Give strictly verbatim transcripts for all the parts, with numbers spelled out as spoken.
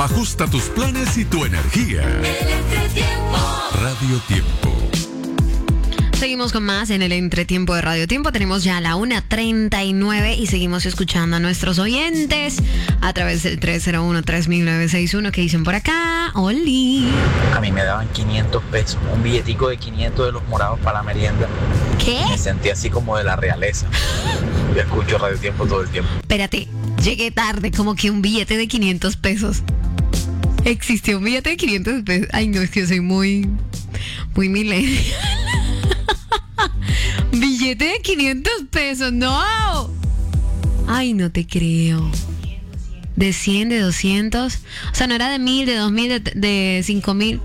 Ajusta tus planes y tu energía. El entretiempo. Radio Tiempo. Seguimos con más en el entretiempo de Radio Tiempo. Tenemos ya la una treinta y nueve y seguimos escuchando a nuestros oyentes a través del tres cero uno, tres mil novecientos sesenta y uno que dicen por acá. ¡Oli! A mí me daban quinientos pesos, un billetico de quinientos de los morados para la merienda. ¿Qué? Me sentí así como de la realeza. Yo escucho Radio Tiempo todo el tiempo. Espérate, llegué tarde, como que un billete de quinientos pesos. ¿Existió un billete de quinientos pesos? Ay, no, es que yo soy muy, muy millennial. Billete de quinientos pesos, no. Ay, no te creo. De cien, de doscientos. O sea, no era de mil, de dos mil, de, de cinco mil.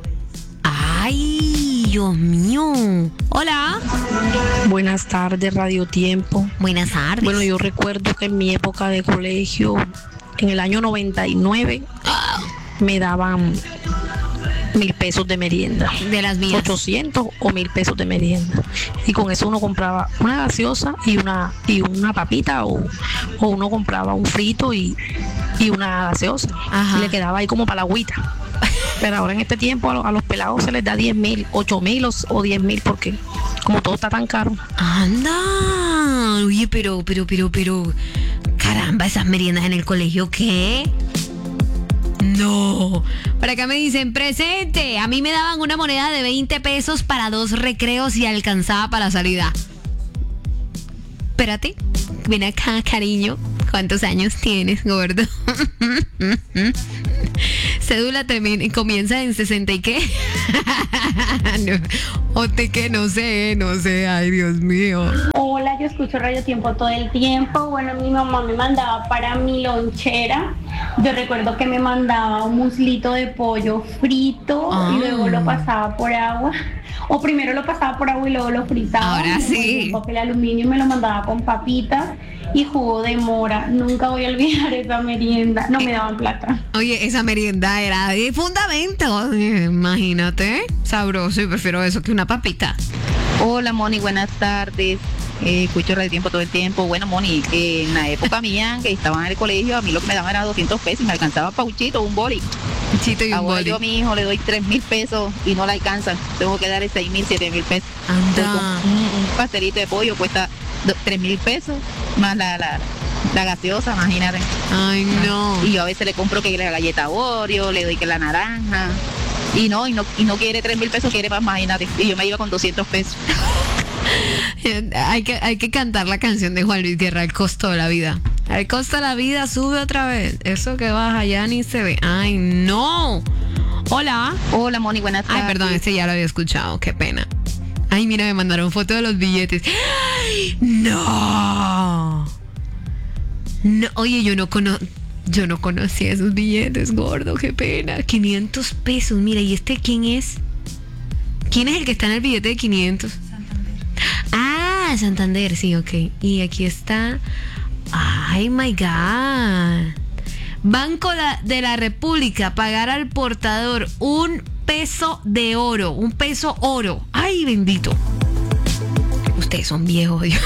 Ay, Dios mío. Hola. Buenas tardes, Radio Tiempo. Buenas tardes. Bueno, yo recuerdo que en mi época de colegio, en el año noventa y nueve, me daban mil pesos de merienda. De las mías. ochocientos o mil pesos de merienda. Y con eso uno compraba una gaseosa y una y una papita o, o uno compraba un frito y, y una gaseosa. Ajá. Y le quedaba ahí como para la agüita. Pero ahora en este tiempo a los, a los pelados se les da diez mil, ocho mil o, o diez mil porque como todo está tan caro. Anda. Oye, pero, pero, pero, pero. Caramba, esas meriendas en el colegio, ¿qué? No. Por acá me dicen, presente. A mí me daban una moneda de veinte pesos para dos recreos y alcanzaba para la salida. Espérate. Ven acá, cariño. ¿Cuántos años tienes, gordo? Cédula termina, comienza en sesenta y qué. No, o te que no sé, no sé. Ay, Dios mío. Hola, yo escucho Radio Tiempo todo el tiempo. Bueno, mi mamá me mandaba para mi lonchera. Yo recuerdo que me mandaba un muslito de pollo frito Ah. y luego lo pasaba por agua. O primero lo pasaba por agua y luego lo fritaba. Ahora Me sí. ponía en papel aluminio y me lo mandaba con papitas y jugo de mora. Nunca voy a olvidar esa merienda. No me daban plata. Oye, esa merienda era de fundamento. Imagínate. Sabroso, y prefiero eso que una papita. Hola Moni, buenas tardes. Eh, escucho Radio Tiempo todo el tiempo. Bueno, Moni, eh, en la época mía que estaba en el colegio, a mí lo que me daban era doscientos pesos y me alcanzaba pauchito, un boli. Chito y un Ahora boli. yo a mi hijo le doy tres mil pesos y no le alcanzan. Tengo que darle seis mil, siete mil pesos. Anda. Un, un pastelito de pollo cuesta tres mil pesos, más la, la, la gaseosa, imagínate. Ay, no. Y yo a veces le compro que la galleta Oreo, le doy que la naranja. Y no, y no, y no quiere tres mil pesos, quiere más, imagínate. Y yo me iba con doscientos pesos. Hay que, hay que cantar la canción de Juan Luis Guerra, El costo de la vida. El costo de la vida sube otra vez. Eso que baja ya ni se ve. Ay, no. Hola. Hola Moni, buenas tardes. Ay, perdón, este ya lo había escuchado. Qué pena. Ay, mira, me mandaron foto de los billetes. Ay, no. No, oye, yo no conozco. Yo no conocía esos billetes, gordo, qué pena. quinientos pesos, mira, ¿y este quién es? ¿Quién es el que está en el billete de quinientos? Ah, Santander, sí, ok. Y aquí está. Ay, my God. Banco de la República, pagar al portador un peso de oro, un peso oro. Ay, bendito. Ustedes son viejos, Dios.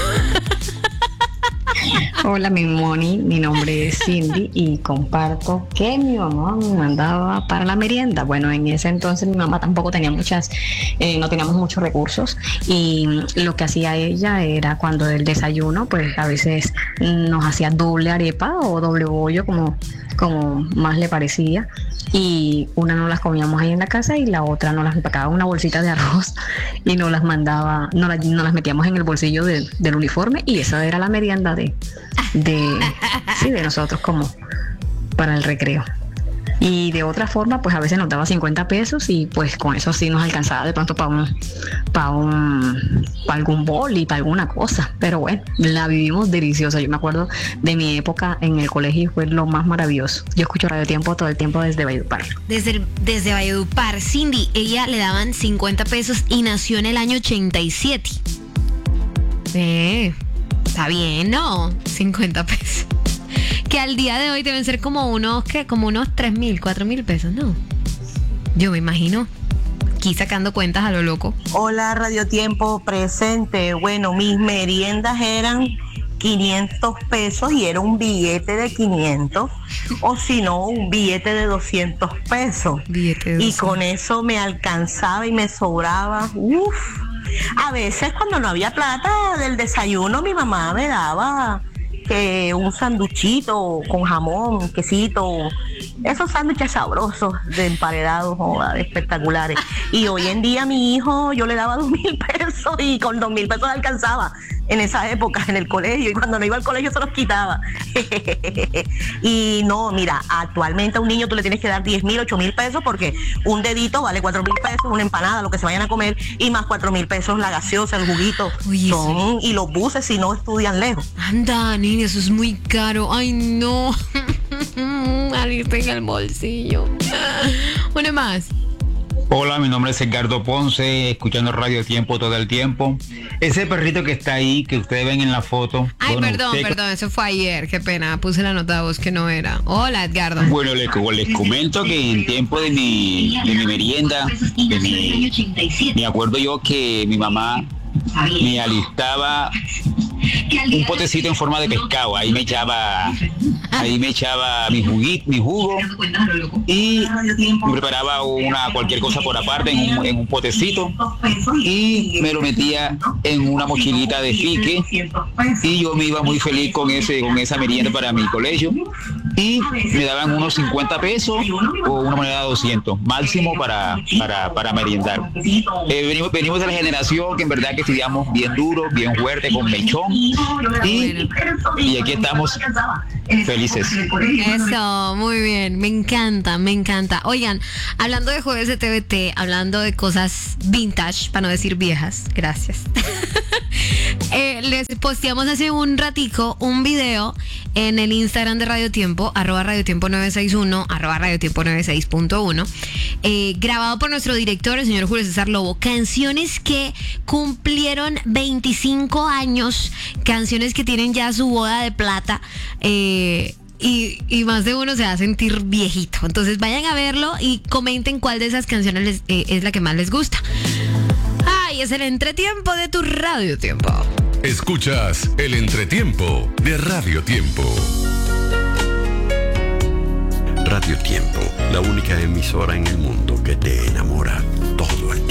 Hola, mi Moni, mi nombre es Cindy y comparto que mi mamá me mandaba para la merienda. Bueno, en ese entonces mi mamá tampoco tenía muchas, eh, no teníamos muchos recursos y lo que hacía ella era cuando el desayuno, pues a veces nos hacía doble arepa o doble bollo como, como más le parecía. Y una nos las comíamos ahí en la casa y la otra nos las empacaba una bolsita de arroz y nos las mandaba, nos las, nos las metíamos en el bolsillo de, del uniforme y esa era la merienda de, de, sí, de nosotros como para el recreo. Y de otra forma, pues a veces nos daba cincuenta pesos y pues con eso sí nos alcanzaba de pronto para un, para un, para algún boli, para alguna cosa. Pero bueno, la vivimos deliciosa. Yo me acuerdo de mi época en el colegio, fue lo más maravilloso. Yo escucho Radio Tiempo todo el tiempo desde Valledupar. Desde, el, desde Valledupar, Cindy, ella le daban cincuenta pesos y nació en el año ochenta y siete. Eh, está bien, ¿no? cincuenta pesos. Que al día de hoy deben ser como unos, ¿qué? Como unos tres mil, cuatro mil pesos, ¿no? Yo me imagino. Aquí sacando cuentas a lo loco. Hola, Radio Tiempo presente. Bueno, mis meriendas eran quinientos pesos y era un billete de quinientos o si no un billete de doscientos pesos. Billete de Y doscientos. con eso me alcanzaba y me sobraba. Uf. A veces cuando no había plata del desayuno mi mamá me daba que un sanduchito con jamón, quesito, esos sándwiches sabrosos de emparedados, joder, espectaculares. Y hoy en día a mi hijo yo le daba dos mil pesos y con dos mil pesos alcanzaba en esa época en el colegio, y cuando no iba al colegio se los quitaba. Y no, mira, actualmente a un niño tú le tienes que dar diez mil, ocho mil pesos porque un dedito vale cuatro mil pesos, una empanada, lo que se vayan a comer, y más cuatro mil pesos la gaseosa, el juguito. Uy, son, y los buses si no estudian lejos. Anda, niña, eso es muy caro. Ay, no. Salirte en el bolsillo. Una más. Hola, mi nombre es Edgardo Ponce, escuchando Radio Tiempo todo el tiempo. Ese perrito que está ahí, que ustedes ven en la foto. Ay, bueno, perdón, usted- perdón, eso fue ayer. Qué pena, puse la nota de voz que no era. Hola, Edgardo. Bueno, les, les comento que en tiempo de mi, de mi merienda, de mi, me acuerdo yo que mi mamá me alistaba un potecito en forma de pescado. Ahí me echaba, ahí me echaba mi juguito, mi jugo, y me preparaba una cualquier cosa por aparte en un, en un potecito y me lo metía en una mochilita de fique, y yo me iba muy feliz con ese, con esa merienda para mi colegio, y me daban unos cincuenta pesos o una moneda de doscientos máximo para, para, para meriendar. Eh, venimos, venimos de la generación que en verdad que estudiamos bien duro, bien fuerte, con mechón, y, y aquí estamos felices. Eso, muy bien, me encanta, me encanta. Oigan, hablando de jueves de T V T, hablando de cosas vintage, para no decir viejas, gracias. eh, les posteamos hace un ratico un video en el Instagram de Radio Tiempo, arroba Radio Tiempo nueve seis uno, arroba Radio Tiempo noventa y seis punto uno, eh, grabado por nuestro director, el señor Julio César Lobo. Canciones que cumplieron veinticinco años, canciones que tienen ya su boda de plata, eh, y, y más de uno se va a sentir viejito. Entonces vayan a verlo y comenten cuál de esas canciones les, eh, es la que más les gusta. Ay, es el entretiempo de tu Radio Tiempo. Escuchas el entretiempo de Radio Tiempo. Radio Tiempo, la única emisora en el mundo que te enamora todo el tiempo.